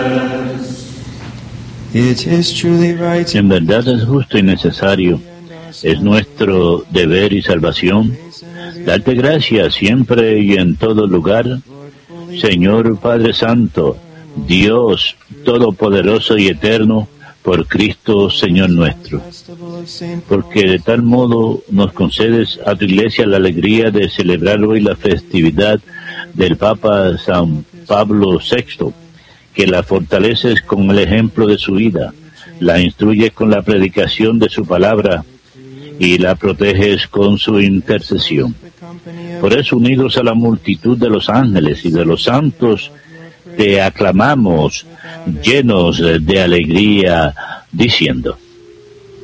En verdad es justo y necesario, es nuestro deber y salvación, darte gracias siempre y en todo lugar, Señor Padre Santo, Dios Todopoderoso y Eterno, por Cristo Señor nuestro. Porque de tal modo nos concedes a tu Iglesia la alegría de celebrar hoy la festividad del Papa San Pablo VI, que la fortaleces con el ejemplo de su vida, la instruyes con la predicación de su palabra y la proteges con su intercesión. Por eso, unidos a la multitud de los ángeles y de los santos, te aclamamos llenos de alegría, diciendo: